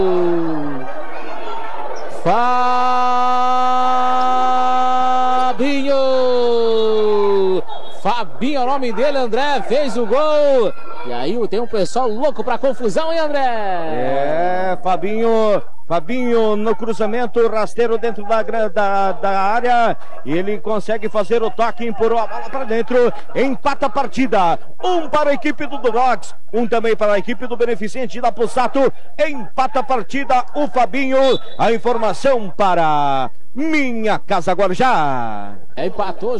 Fabinho é o nome dele, André, fez o gol. E aí tem um pessoal louco pra confusão, hein, André? Fabinho no cruzamento, rasteiro dentro da área, ele consegue fazer o toque, empurrou a bola para dentro, empata a partida, um para a equipe do Durox, um também para a equipe do Beneficente da Possato, empata a partida o Fabinho, a informação para Minha Casa Guarujá. Empatou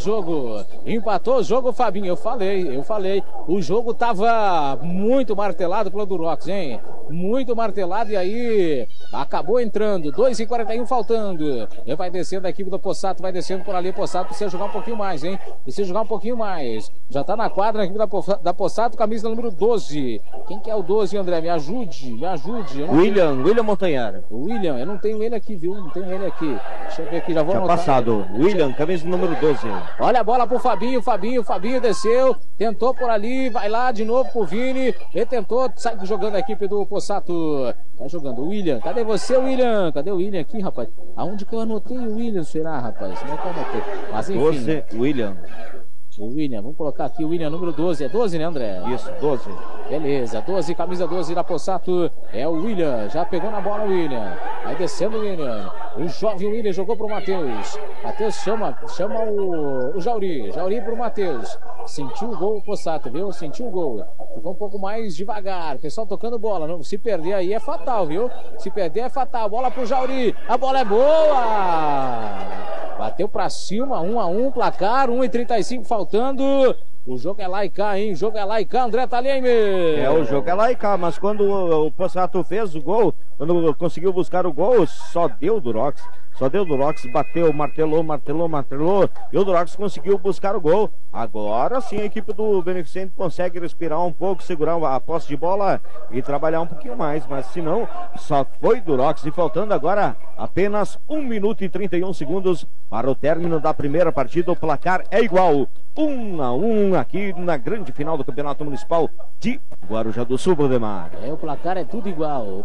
o jogo, Fabinho, eu falei, o jogo tava muito martelado pelo Durox, hein? Muito martelado e aí acabou entrando, 2:41 faltando. Ele vai descendo a equipe do Possato, vai descendo por ali, Possato precisa jogar um pouquinho mais, hein? Precisa jogar um pouquinho mais. Já tá na quadra a equipe da Possato, camisa número 12. Quem que é o 12, André? Me ajude. William Montanhar. William, eu não tenho ele aqui, viu? Não tenho ele aqui. Deixa eu ver aqui, já vou anotar. Passado, William, camisa número 12. Olha a bola pro Fabinho desceu, tentou por ali, vai lá de novo pro Vini, ele tentou, sai jogando a equipe do Possato, tá jogando o William, cadê você, William? Cadê o William aqui, rapaz? Aonde que eu anotei o William, será, rapaz? Não é que eu anotei, mas enfim. 12, William. O William, vamos colocar aqui o William, número 12, é 12, né, André? Isso, 12. Beleza, 12, camisa 12 da Possato, é o William, já pegou na bola o William, vai descendo o William, o jovem William jogou pro Matheus chama o Jauri pro Matheus, sentiu o gol o Possato, viu? Sentiu o gol, ficou um pouco mais devagar, pessoal tocando bola, não, se perder aí é fatal, viu? Se perder é fatal, bola pro Jauri, a bola é boa! Bateu pra cima, 1-1, placar, 1:35 faltando. O jogo é lá e cá, hein? O jogo é lá e cá, André Talheime. O jogo é lá e cá, mas quando o Possato fez o gol, quando conseguiu buscar o gol, só deu o Durox, bateu, martelou, e o Durox conseguiu buscar o gol. Agora sim a equipe do Beneficente consegue respirar um pouco, segurar a posse de bola e trabalhar um pouquinho mais, mas se não, só foi Durox, e faltando agora apenas 1 minuto e 31 segundos para o término da primeira partida, o placar é igual, 1-1 aqui na grande final do Campeonato Municipal de Guarujá do Sul, Valdemar. O placar é tudo igual,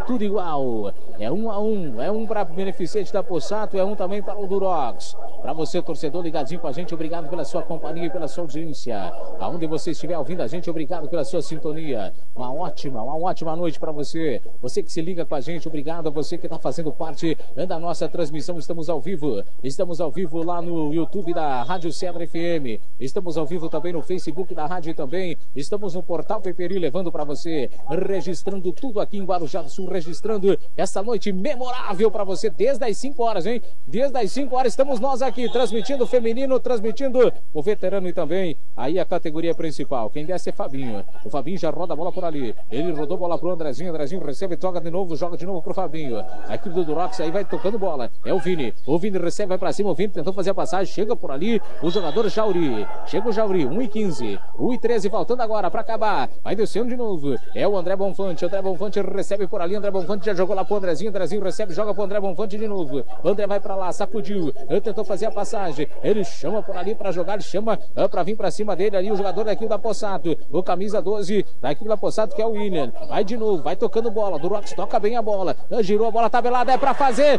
é 1-1, é um para o Beneficente da Possato, é um também para o Durox. Para você, torcedor, ligadinho com a gente, obrigado pela sua companhia e pela sua audiência. Aonde você estiver ouvindo a gente, obrigado pela sua sintonia. Uma ótima noite para você. Você que se liga com a gente, obrigado a você que está fazendo parte da nossa transmissão. Estamos ao vivo lá no YouTube da Rádio Cedro FM. Estamos ao vivo também no Facebook da rádio também. Estamos no Portal Peperi levando para você, registrando tudo aqui em Guarujá do Sul, registrando essa noite memorável para você desde as 5 horas, hein? Desde as 5 horas estamos nós aqui, transmitindo o feminino, transmitindo o veterano e também aí a categoria principal. Quem desce é Fabinho. O Fabinho já roda a bola por ali. Ele rodou a bola pro Andrezinho recebe, toca de novo, joga de novo pro Fabinho. A equipe do Durox aí vai tocando bola. É o Vini recebe, vai pra cima, o Vini tentou fazer a passagem, chega por ali o jogador Jauri. Chega o Jauri, 1:15, 1:13 faltando agora pra acabar. Vai descendo de novo. É o André Bonfante recebe por ali, André Bonfante já jogou lá pro Andrezinho recebe, joga pro André Bonfante de novo. O André vai pra lá, sacudiu, ele tentou fazer a passagem, ele chama por ali pra jogar, ele chama pra vir pra cima dele ali o jogador daqui da Possato, o camisa 12 da equipe da Possato, que é o William. Vai de novo, vai tocando bola, Durox toca bem a bola, girou a bola tabelada, é pra fazer,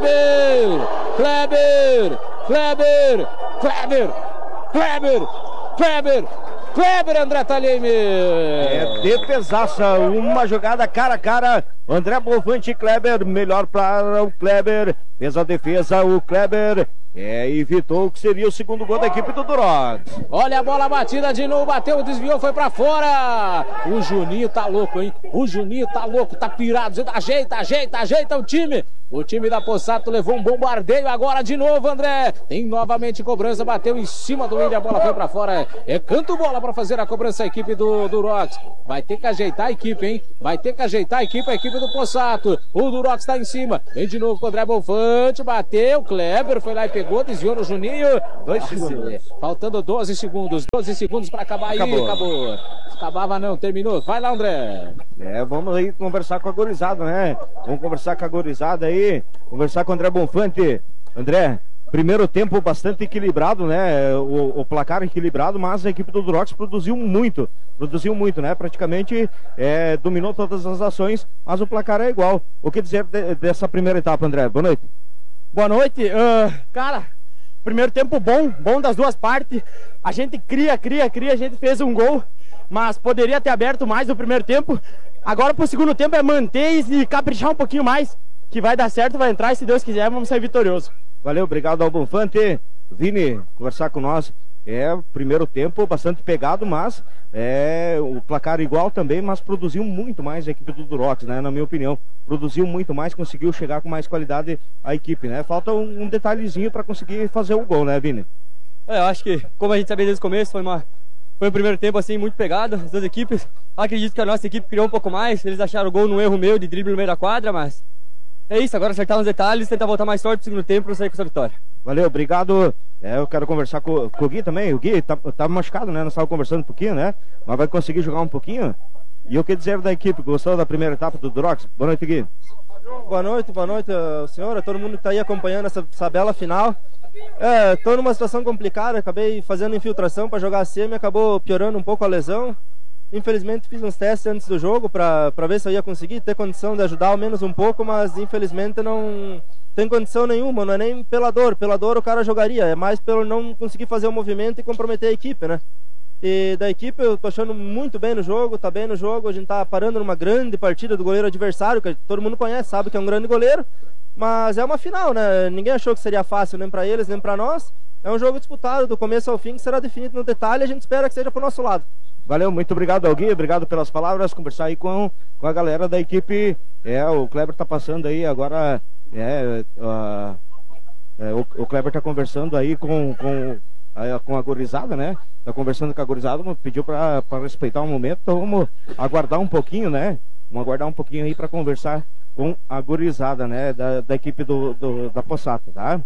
Kleber, André Talheime. É defesaça, uma jogada cara a cara, André Bonfante e Kleber, melhor para o Kleber, fez a defesa, o Kleber evitou o que seria o segundo gol da equipe do Durox. Olha a bola batida de novo, bateu, desviou, foi pra fora. O Juninho tá louco, hein? O Juninho tá louco, tá pirado, ajeita o time. O time da Possato levou um bombardeio agora de novo, André. Tem novamente cobrança, bateu em cima do William, a bola foi pra fora. Canto bola pra fazer a cobrança a equipe do Durox. Vai ter que ajeitar a equipe, hein? Vai ter que ajeitar a equipe do Possato. O Durox tá em cima. Vem de novo com o André Bonfante, bateu, Kleber foi lá e pegou, desviou no Juninho. 2 segundos. Faltando 12 segundos pra acabar aí. Acabou. Acabava não, terminou. Vai lá, André. Vamos aí conversar com a gurizada, né? Vamos conversar com a gurizada aí. Conversar com o André Bonfante. André, Primeiro tempo bastante equilibrado, né? O placar equilibrado, mas a equipe do Durox produziu muito, né? Praticamente dominou todas as ações, mas o placar é igual. O que dizer dessa primeira etapa, André? Boa noite. Boa noite. Cara, primeiro tempo bom das duas partes. A gente cria, a gente fez um gol, mas poderia ter aberto mais no primeiro tempo. Agora pro segundo tempo é manter e caprichar um pouquinho mais, que vai dar certo, vai entrar e se Deus quiser vamos sair vitorioso. Valeu, obrigado ao Bonfante. Vini, conversar com nós. Primeiro tempo bastante pegado, mas o placar igual também, mas produziu muito mais a equipe do Durox, né? Na minha opinião, produziu muito mais, conseguiu chegar com mais qualidade a equipe, né? Falta um detalhezinho para conseguir fazer o gol, né, Vini? Eu acho que, como a gente sabia desde o começo, foi um primeiro tempo assim muito pegado, as duas equipes. Acredito que a nossa equipe criou um pouco mais, eles acharam o gol num erro meu de drible no meio da quadra, mas é isso, agora acertar uns detalhes, tentar voltar mais forte no segundo tempo para sair com essa vitória. Valeu, obrigado. Eu quero conversar com o Gui também. O Gui tá machucado, né? Nós estávamos conversando um pouquinho, né? Mas vai conseguir jogar um pouquinho. E o que dizer da equipe? Gostou da primeira etapa do Durox? Boa noite, Gui. Boa noite, senhora, todo mundo que está aí acompanhando essa bela final. Estou numa situação complicada, acabei fazendo infiltração para jogar a semi, acabou piorando um pouco a lesão. Infelizmente fiz uns testes antes do jogo para ver se eu ia conseguir ter condição de ajudar ao menos um pouco, mas infelizmente não tem condição nenhuma, não é nem pela dor o cara jogaria, é mais pelo não conseguir fazer o movimento e comprometer a equipe, né? E da equipe eu tô achando muito bem no jogo, tá bem no jogo, a gente tá parando numa grande partida do goleiro adversário, que todo mundo conhece, sabe que é um grande goleiro, mas é uma final, né? Ninguém achou que seria fácil, nem para eles, nem para nós. É um jogo disputado do começo ao fim, que será definido no detalhe, a gente espera que seja pro nosso lado. Valeu, muito obrigado ao Gui, obrigado pelas palavras, conversar aí com a galera da equipe. O Kleber tá passando aí agora, o Kleber tá conversando aí com a gurizada, né? Tá conversando com a gurizada, pediu para respeitar um momento, então vamos aguardar um pouquinho, né? Vamos aguardar um pouquinho aí para conversar com a gurizada, né? Da equipe da Possato, tá?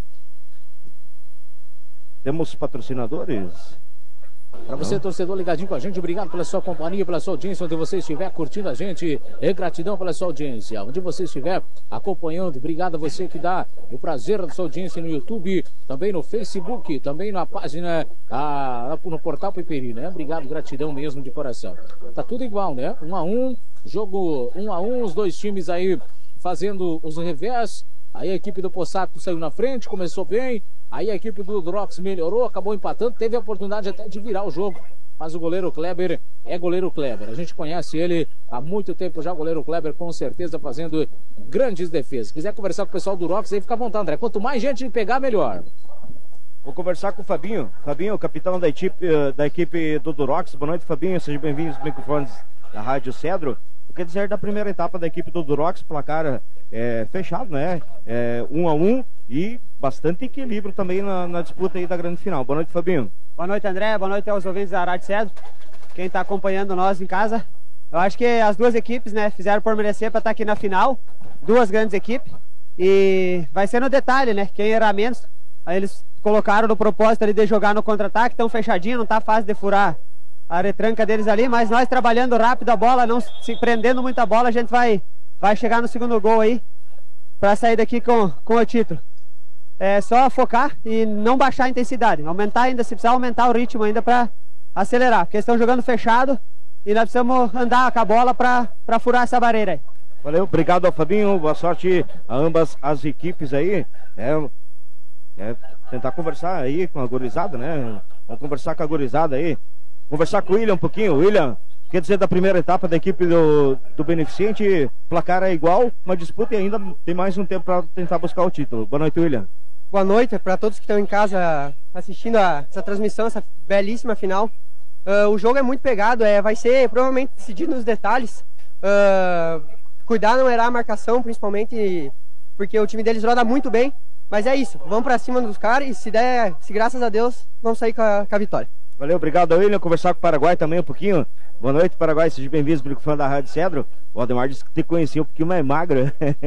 Temos patrocinadores? Para você, torcedor, ligadinho com a gente, obrigado pela sua companhia, pela sua audiência, onde você estiver curtindo a gente, gratidão pela sua audiência, onde você estiver acompanhando, obrigado a você que dá o prazer da sua audiência no YouTube, também no Facebook, também na página, no portal Peperi, né? Obrigado, gratidão mesmo de coração. Tá tudo igual, né? 1-1, jogo 1-1, os dois times aí fazendo os revés, aí a equipe do Possato saiu na frente, começou bem. Aí a equipe do Durox melhorou, acabou empatando, teve a oportunidade até de virar o jogo. Mas o goleiro Kleber é goleiro Kleber. A gente conhece ele há muito tempo já, o goleiro Kleber com certeza fazendo grandes defesas. Se quiser conversar com o pessoal do Durox, aí fica à vontade, André. Quanto mais gente pegar, melhor. Vou conversar com o Fabinho. Fabinho, capitão da equipe do Durox. Boa noite, Fabinho. Seja bem-vindo aos microfones da Rádio Cedro. O que dizer da primeira etapa da equipe do Durox? Placar fechado, né? 1-1 e bastante equilíbrio também na disputa aí da grande final. Boa noite, Fabinho. Boa noite, André. Boa noite aos ouvintes da Rádio Cedro. Quem está acompanhando nós em casa. Eu acho que as duas equipes, né, fizeram por merecer para estar aqui na final. Duas grandes equipes. E vai ser no detalhe, né? Quem errar menos. Aí eles colocaram no propósito ali de jogar no contra-ataque, tão fechadinho, não tá fácil de furar a retranca deles ali, mas nós trabalhando rápido a bola, não se prendendo muito a bola, a gente vai chegar no segundo gol aí para sair daqui com o título. É só focar e não baixar a intensidade, aumentar ainda, se precisar aumentar o ritmo ainda para acelerar, porque estão jogando fechado e nós precisamos andar com a bola para furar essa barreira aí. Valeu, obrigado ao Fabinho, boa sorte a ambas as equipes aí. Tentar conversar aí com a gurizada, né? Vamos conversar com a gurizada aí. Conversar com o William um pouquinho. William, quer dizer da primeira etapa da equipe do Beneficente, placar é igual, uma disputa e ainda tem mais um tempo para tentar buscar o título. Boa noite, William. Boa noite para todos que estão em casa assistindo essa transmissão, essa belíssima final. O jogo é muito pegado, vai ser provavelmente decidido nos detalhes. Cuidar não errar a marcação, principalmente porque o time deles roda muito bem. Mas é isso, vamos para cima dos caras e se graças a Deus, vamos sair com a vitória. Valeu, obrigado, William. Conversar com o Paraguai também um pouquinho. Boa noite, Paraguai, seja bem-vindo, fã da Rádio Cedro. O Aldemar disse que te conhecia um pouquinho mais magro.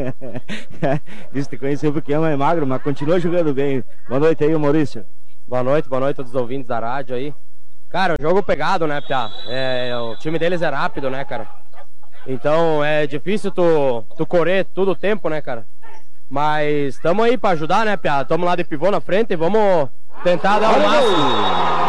Disse que te conhecia um pouquinho mais magro, mas continua jogando bem. Boa noite aí, Maurício. Boa noite a todos os ouvintes da rádio aí. Cara, o jogo pegado, né, Piá? O time deles é rápido, né, cara? Então é difícil tu correr todo o tempo, né, cara? Mas estamos aí para ajudar, né, Pia? Estamos lá de pivô na frente e vamos tentar dar o máximo.